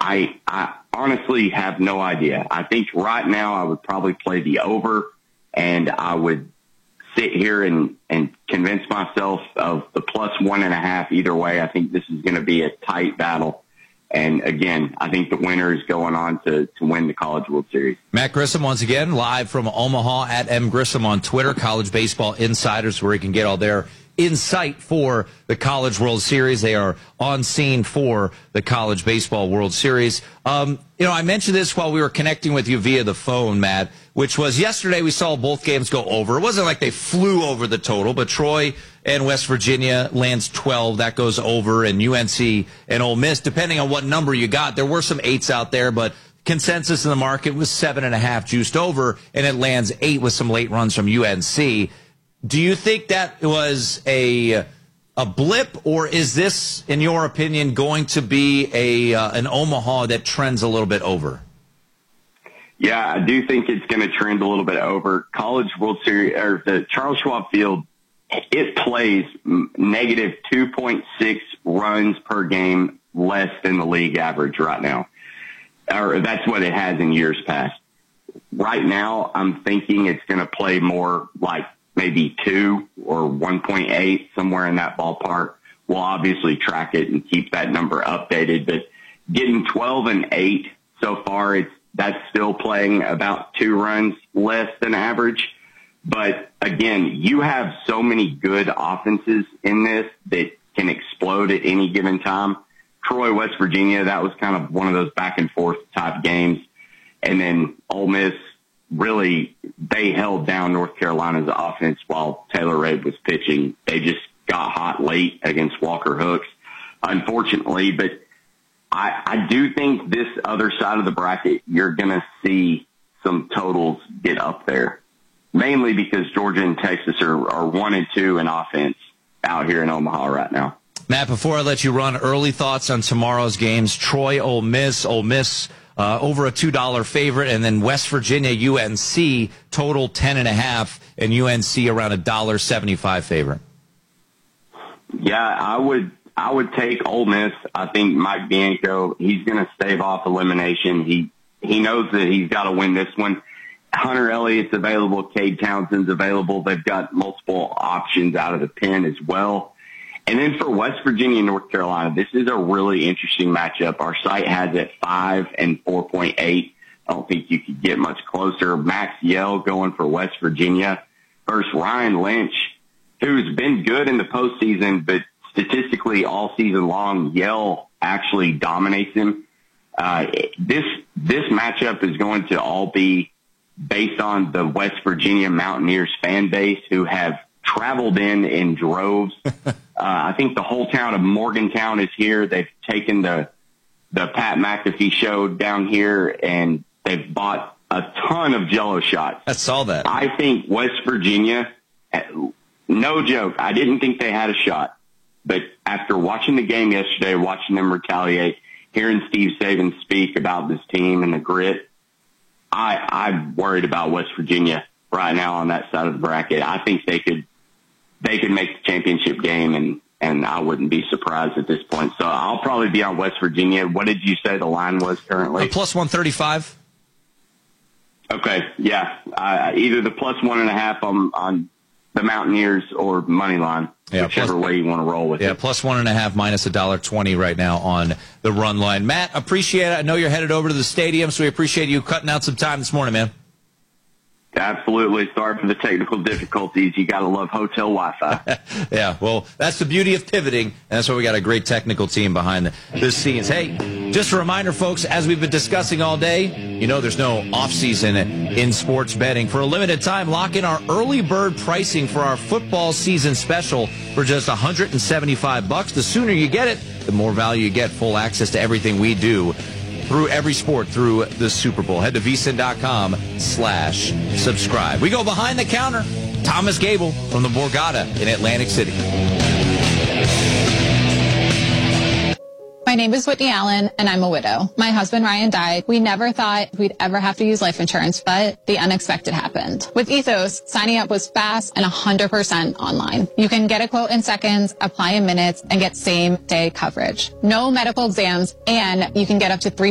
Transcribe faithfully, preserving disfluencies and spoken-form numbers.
I, I honestly have no idea. I think right now I would probably play the over, and I would sit here and, and convince myself of the plus one and a half either way. I think this is going to be a tight battle. And again, I think the winner is going on to, to win the College World Series. Matt Grissom, once again, live from Omaha at M Grissom on Twitter, College Baseball Insiders, where you can get all their insight for the College World Series. They are on scene for the College Baseball World Series. Um, you know, I mentioned this while we were connecting with you via the phone, Matt, which was yesterday we saw both games go over. It wasn't like they flew over the total, but Troy and West Virginia lands twelve. That goes over, and U N C and Ole Miss, depending on what number you got. There were some eights out there, but consensus in the market was seven and a half juiced over, and it lands eight with some late runs from U N C. Do you think that was a a blip, or is this, in your opinion, going to be a uh, an Omaha that trends a little bit over? Yeah, I do think it's going to trend a little bit over. College World Series, or the Charles Schwab Field, it plays negative two point six runs per game less than the league average right now. Or that's what it has in years past. Right now, I'm thinking it's going to play more like maybe two or one point eight, somewhere in that ballpark. We'll obviously track it and keep that number updated, but getting twelve and eight so far, it's, that's still playing about two runs less than average. But again, you have so many good offenses in this that can explode at any given time. Troy, West Virginia, that was kind of one of those back and forth type games. And then Ole Miss, really, they held down North Carolina's offense while Taylor Rabe was pitching. They just got hot late against Walker Hooks, unfortunately. But I, I do think this other side of the bracket, you're going to see some totals get up there, mainly because Georgia and Texas are, are one and two in offense out here in Omaha right now. Matt, before I let you run, early thoughts on tomorrow's games. Troy, Ole Miss, Ole Miss uh, over a two dollar favorite, and then West Virginia, U N C, total ten and a half, and U N C around a one dollar seventy-five favorite. Yeah, I would I would take Ole Miss. I think Mike Bianco, he's going to stave off elimination. He he knows that he's got to win this one. Hunter Elliott's available. Cade Townsend's available. They've got multiple options out of the pen as well. And then for West Virginia and North Carolina, this is a really interesting matchup. Our site has it five and four point eight. I don't think you could get much closer. Max Yell going for West Virginia versus Ryan Lynch, who's been good in the postseason, but statistically all season long, Yell actually dominates him. Uh, this, this matchup is going to all be based on the West Virginia Mountaineers fan base, who have traveled in in droves. uh, I think the whole town of Morgantown is here. They've taken the, the Pat McAfee show down here, and they've bought a ton of Jell-O shots. I saw that. I think West Virginia, no joke, I didn't think they had a shot. But after watching the game yesterday, watching them retaliate, hearing Steve Saban speak about this team and the grit, I, I'm worried about West Virginia right now on that side of the bracket. I think they could they could make the championship game, and, and I wouldn't be surprised at this point. So I'll probably be on West Virginia. What did you say the line was currently? A plus one thirty-five. Okay, yeah. Uh, either the plus one and a half on, on the Mountaineers or money line, yeah, whichever plus, way you want to roll with yeah, it. Yeah, plus one and a half minus a dollar twenty right now on the run line. Matt, appreciate it. I know you're headed over to the stadium, so we appreciate you cutting out some time this morning, man. Absolutely. Sorry for the technical difficulties. You got to love hotel Wi-Fi. Yeah, well, that's the beauty of pivoting, and that's why we got a great technical team behind the, the scenes. Hey, just a reminder, folks, as we've been discussing all day, you know there's no off-season in sports betting. For a limited time, lock in our early bird pricing for our football season special for just one hundred seventy-five bucks. The sooner you get it, the more value you get, full access to everything we do through every sport through the Super Bowl. Head to V S I N dot com slash subscribe. We go behind the counter. Thomas Gable from the Borgata in Atlantic City. My name is Whitney Allen, and I'm a widow. My husband, Ryan, died. We never thought we'd ever have to use life insurance, but the unexpected happened. With Ethos, signing up was fast and one hundred percent online. You can get a quote in seconds, apply in minutes, and get same-day coverage. No medical exams, and you can get up to three